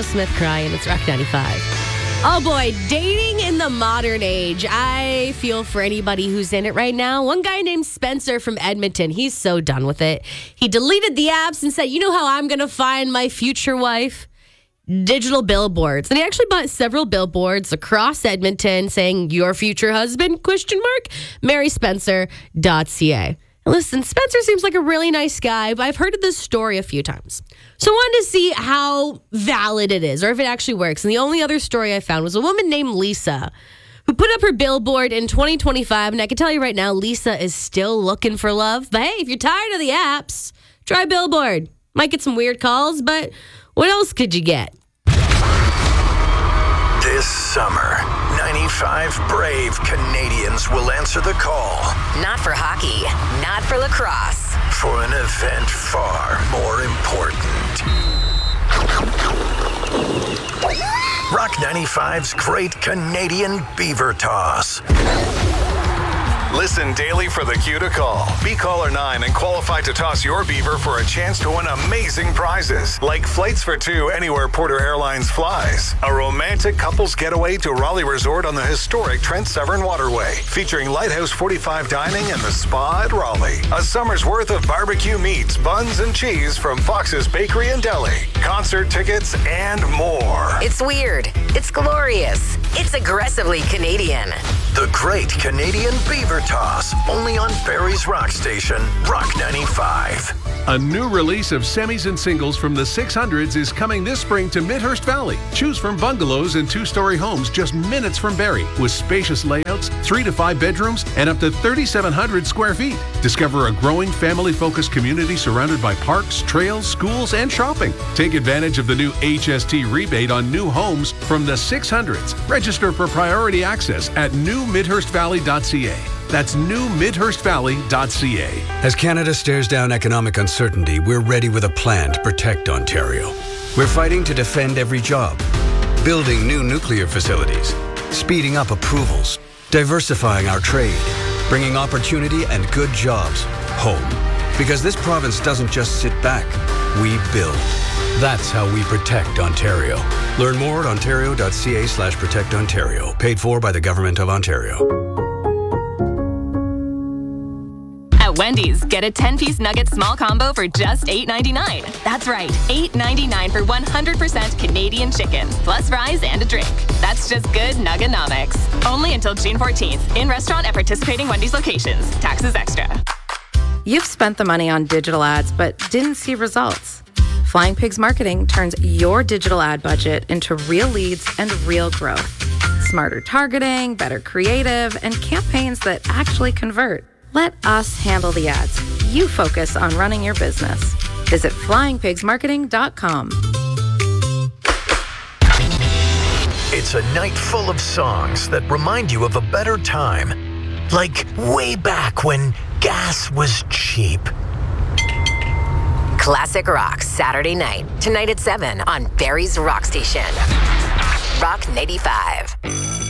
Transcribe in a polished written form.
Aerosmith crying. It's Rock 95. Oh boy, dating in the modern age. I feel for anybody who's in it right now. One guy named Spencer from Edmonton, he's so done with it. He deleted the apps and said, you know how I'm going to find my future wife? Digital billboards. And he actually bought several billboards across Edmonton saying, your future husband, ? marryspencer.ca. Listen, Spencer seems like a really nice guy, but I've heard of this story a few times. So I wanted to see how valid it is or if it actually works. And the only other story I found was a woman named Lisa who put up her billboard in 2025. And I can tell you right now, Lisa is still looking for love. But hey, if you're tired of the apps, try Billboard. Might get some weird calls, but what else could you get? This summer, 95 brave Canadians will answer the call. Not for hockey, not for lacrosse. For an event far more important. Rock 95's Great Canadian Beaver Toss. Listen daily for the cue to call. Be caller 9 and qualify to toss your beaver for a chance to win amazing prizes like flights for two anywhere Porter Airlines flies, a romantic couples getaway to Raleigh Resort on the historic Trent Severn Waterway, featuring Lighthouse 45 dining and the spa at Raleigh, a summer's worth of barbecue meats, buns, and cheese from Fox's Bakery and Deli, concert tickets, and more. It's weird. It's glorious. It's aggressively Canadian. The Great Canadian Beaver Toss, only on Barrie's Rock Station, Rock 95. A new release of semis and singles from the 600s is coming this spring to Midhurst Valley. Choose from bungalows and two-story homes just minutes from Barrie, with spacious layouts, 3 to 5 bedrooms, and up to 3,700 square feet. Discover a growing family-focused community surrounded by parks, trails, schools, and shopping. Take advantage of the new HST rebate on new homes from the 600s. Register for priority access at newmidhurstvalley.ca. That's newmidhurstvalley.ca. As Canada stares down economic uncertainty, we're ready with a plan to protect Ontario. We're fighting to defend every job, building new nuclear facilities, speeding up approvals, diversifying our trade, bringing opportunity and good jobs home. Because this province doesn't just sit back, we build. That's how we protect Ontario. Learn more at ontario.ca/protectontario. Paid for by the Government of Ontario. At Wendy's, get a 10-piece nugget small combo for just $8.99. That's right, $8.99 for 100% Canadian chicken, plus fries and a drink. That's just good Nuggenomics. Only until June 14th. In restaurant at participating Wendy's locations. Taxes extra. You've spent the money on digital ads but didn't see results. Flying Pigs Marketing turns your digital ad budget into real leads and real growth. Smarter targeting, better creative, and campaigns that actually convert. Let us handle the ads. You focus on running your business. Visit flyingpigsmarketing.com. It's a night full of songs that remind you of a better time. Like way back when gas was cheap. Classic rock Saturday night. Tonight at 7 on Barrie's Rock Station. Rock 95.